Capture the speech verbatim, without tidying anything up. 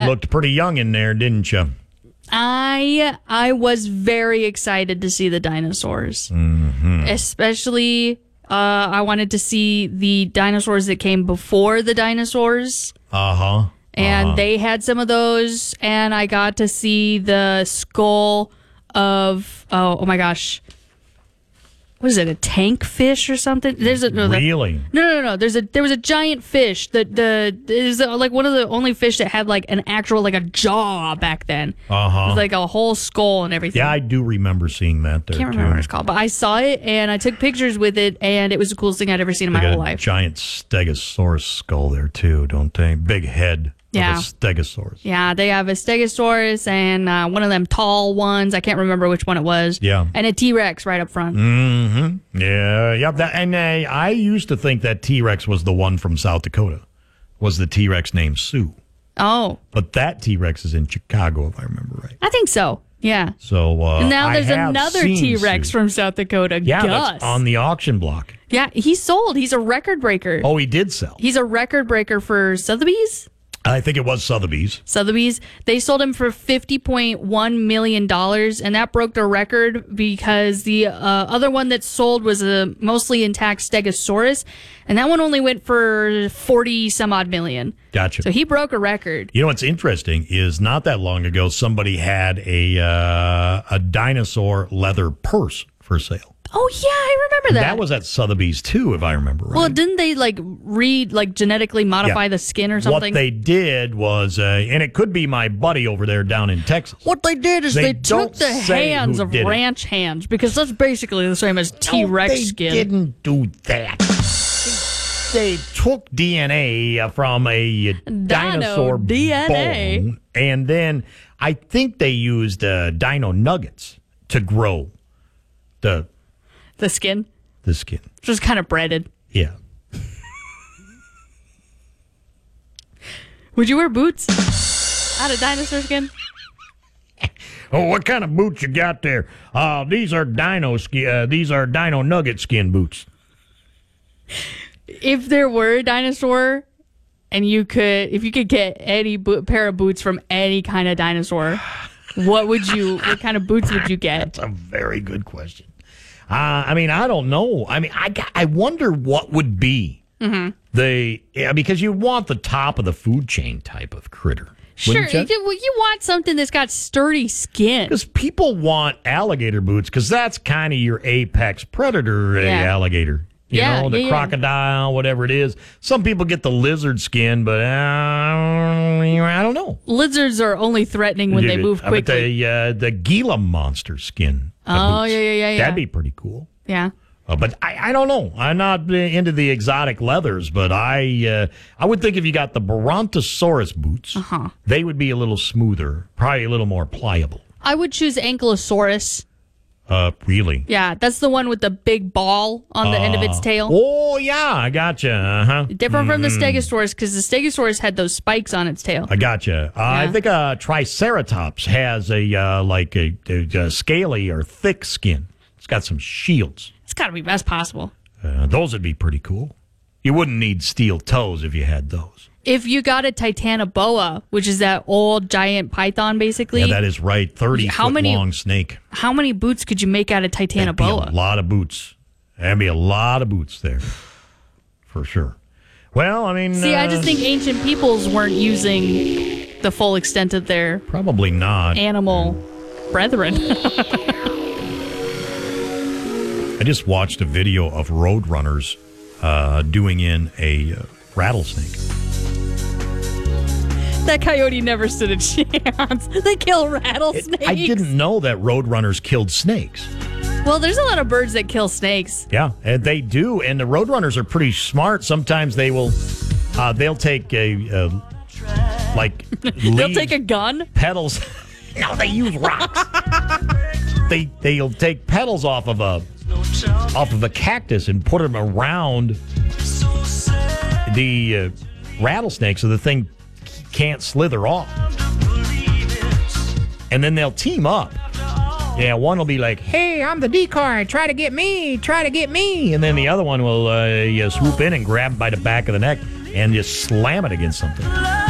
looked pretty young in there, didn't you? I I was very excited to see the dinosaurs. Mm-hmm. Especially, uh, I wanted to see the dinosaurs that came before the dinosaurs. Uh-huh. And uh-huh. they had some of those, and I got to see the skull of, oh, oh my gosh. What is it, a tank fish or something? There's a no, Really? The, no, no, no, no. There's a there was a giant fish. The the is like one of the only fish that had like an actual like a jaw back then. Uh huh. Like a whole skull and everything. Yeah, I do remember seeing that there. Can't too. remember what it's called, but I saw it and I took pictures with it, and it was the coolest thing I'd ever seen in they my got whole a life. Giant Stegosaurus skull there too, don't they? Big head. Yeah. Of a Stegosaurus. Yeah, they have a Stegosaurus and uh, one of them tall ones. I can't remember which one it was. Yeah. And a T-Rex right up front. Mm-hmm. Yeah, yeah. That, and uh, I used to think that T-Rex was the one from South Dakota. Was the T-Rex named Sue? Oh. But that T-Rex is in Chicago, if I remember right. I think so. Yeah. So uh, and now I there's have another seen T-Rex Sue. from South Dakota. Yeah, Gus. that's on the auction block. Yeah, he sold. He's a record breaker. Oh, he did sell. He's a record breaker for Sotheby's. I think it was Sotheby's. Sotheby's. They sold him for fifty point one million dollars, and that broke the record because the uh, other one that sold was a mostly intact Stegosaurus, and that one only went for forty some odd million. Gotcha. So he broke a record. You know what's interesting is not that long ago somebody had a uh, a dinosaur leather purse for sale. Oh yeah, I remember that. That was at Sotheby's too, if I remember right. Well, didn't they like read like genetically modify Yeah. the skin or something? What they did was, uh, and it could be my buddy over there down in Texas. What they did is They they, took don't the say hands who of did it. ranch hands, because that's basically the same as T-Rex no, they skin. didn't do that. They, they took D N A from a dinosaur D N A. bone, and then I think they used uh, dino nuggets to grow the The skin, the skin. just kind of breaded. Yeah. Would you wear boots out of dinosaur skin? Oh, what kind of boots you got there? Uh, these are dino ski. Uh, these are dino nugget skin boots. If there were a dinosaur, and you could, if you could get any bo- pair of boots from any kind of dinosaur, what would you? What kind of boots would you get? That's a very good question. Uh, I mean, I don't know. I mean, I, I wonder what would be Mm-hmm. the yeah, because you want the top of the food chain type of critter. Sure, wouldn't you? you, well, you want something that's got sturdy skin. Because people want alligator boots because that's kind of your apex predator, uh, Yeah. alligator. You Yeah, know, the yeah, yeah. crocodile, whatever it is. Some people get the lizard skin, but uh, I don't know. Lizards are only threatening when they move I bet quickly. the, uh, the Gila monster skin. uh, Oh, boots. yeah, yeah, yeah, yeah. That'd be pretty cool. Yeah. Uh, but I, I don't know. I'm not uh, into the exotic leathers, but I uh, I would think if you got the Brontosaurus boots, Uh-huh. they would be a little smoother, probably a little more pliable. I would choose Ankylosaurus. Uh, really? Yeah, that's the one with the big ball on the end of its tail. Oh, yeah, I gotcha. Uh-huh. Different from the Stegosaurus, because the Stegosaurus had those spikes on its tail. I gotcha. Uh, I Yeah. think uh, Triceratops has a uh, like a, a, a scaly or thick skin. It's got some shields. It's got to be best possible. Uh, those would be pretty cool. You wouldn't need steel toes if you had those. If you got a Titanoboa, which is that old giant python, basically, Yeah, that is right. thirty How foot many- long snake. how many boots could you make out of That'd be a Titanoboa? lot of boots. That'd be a lot of boots there, for sure. Well, I mean, See, I uh, just think ancient peoples weren't using the full extent of their probably not. animal brethren. I just watched a video of roadrunners uh, doing in a uh, rattlesnake. That coyote never stood a chance. They kill rattlesnakes. I didn't know that roadrunners killed snakes. Well, there's a lot of birds that kill snakes. Yeah, and they do, and the roadrunners are pretty smart. Sometimes they will, uh, they'll take a, uh, like, They'll leaves, take a gun. petals. No, they use rocks. they they'll take petals off of a off of a cactus and put them around the uh, rattlesnake so the thing can't slither off. And then they'll team up. Yeah, one will be like, "Hey, I'm the decoy. Try to get me. Try to get me." And then the other one will uh, yeah, swoop in and grab by the back of the neck and just slam it against something.